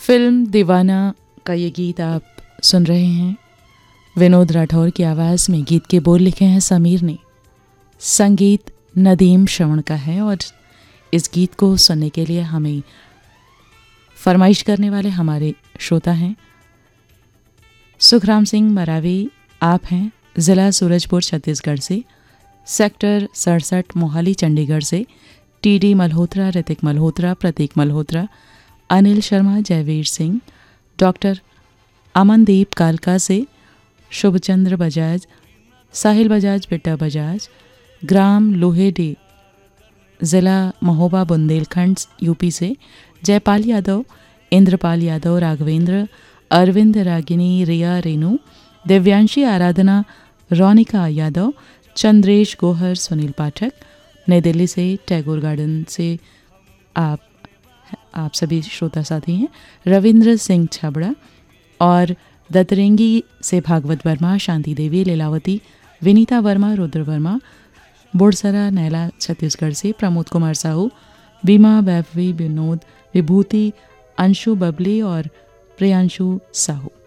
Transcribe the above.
Film दीवाना का ये गीत आप सुन रहे हैं। विनोद राठौर की आवाज़ में गीत के बोल लिखे हैं समीर ने, संगीत नदीम श्रवण का है। और इस गीत को सुनने के लिए हमें फरमाइश करने वाले हमारे श्रोता हैं सुखराम सिंह मरावी। आप हैं ज़िला सूरजपुर छत्तीसगढ़ से, सेक्टर 67 मोहाली चंडीगढ़ से। टीडी मल्होत्रा, ऋतिक मल्होत्रा, प्रतीक मल्होत्रा, अनिल शर्मा, जयवीर सिंह, डॉक्टर अमनदीप कालका से, शुभचंद्र बजाज, साहिल बजाज, बेटा बजाज, ग्राम लोहेडी, ज़िला महोबा बुंदेलखंड यूपी से। जयपाल यादव, इंद्रपाल यादव, राघवेंद्र, अरविंद, रागिनी, रिया, रेनू, दिव्यांशी, आराधना, रोनिका यादव, चंद्रेश गोहर, सुनील पाठक। नई दिल्ली से टैगोर गार्डन से आप सभी श्रोता साथी हैं। रविंद्र सिंह छाबड़ा और दतरेंगी से भागवत वर्मा, शांति देवी, लीलावती, विनीता वर्मा, रुद्र वर्मा, बुड़सरा नैला छत्तीसगढ़ से। प्रमोद कुमार साहू, बीमा, वैभवी, विनोद, विभूति, अंशु बबली और प्रियांशु साहू।